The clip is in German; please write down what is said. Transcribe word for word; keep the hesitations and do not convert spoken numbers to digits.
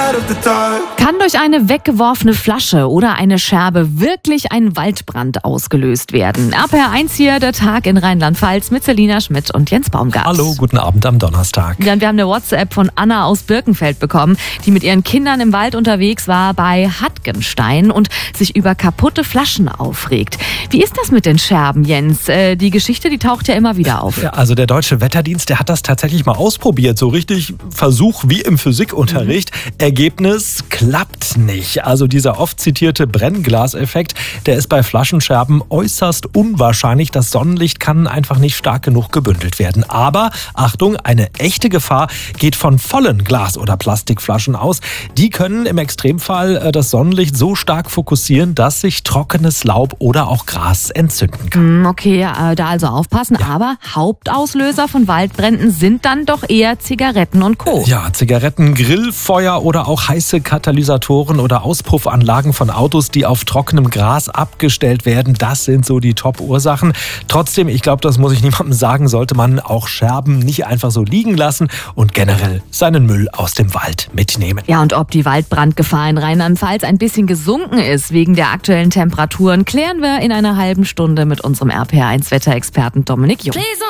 Kann durch eine weggeworfene Flasche oder eine Scherbe wirklich ein Waldbrand ausgelöst werden? R P R eins hier, der Tag in Rheinland-Pfalz mit Selina Schmidt und Jens Baumgart. Hallo, guten Abend am Donnerstag. Ja, wir haben eine WhatsApp von Anna aus Birkenfeld bekommen, die mit ihren Kindern im Wald unterwegs war bei Hattgenstein und sich über kaputte Flaschen aufregt. Wie ist das mit den Scherben, Jens? Äh, die Geschichte, die taucht ja immer wieder auf. Ja, also der Deutsche Wetterdienst, der hat das tatsächlich mal ausprobiert. So richtig Versuch wie im Physikunterricht. Mhm. Ergebnis klappt nicht. Also dieser oft zitierte Brennglaseffekt, der ist bei Flaschenscherben äußerst unwahrscheinlich. Das Sonnenlicht kann einfach nicht stark genug gebündelt werden. Aber, Achtung, eine echte Gefahr geht von vollen Glas- oder Plastikflaschen aus. Die können im Extremfall das Sonnenlicht so stark fokussieren, dass sich trockenes Laub oder auch Gras entzünden kann. Okay, da also aufpassen. Ja. Aber Hauptauslöser von Waldbränden sind dann doch eher Zigaretten und Co. Ja, Zigaretten, Grillfeuer oder auch heiße Katalysatoren oder Auspuffanlagen von Autos, die auf trockenem Gras abgestellt werden. Das sind so die Top-Ursachen. Trotzdem, ich glaube, das muss ich niemandem sagen, sollte man auch Scherben nicht einfach so liegen lassen und generell seinen Müll aus dem Wald mitnehmen. Ja, und ob die Waldbrandgefahr in Rheinland-Pfalz ein bisschen gesunken ist wegen der aktuellen Temperaturen, klären wir in einer halben Stunde mit unserem R P R eins Wetterexperten Dominik Jung.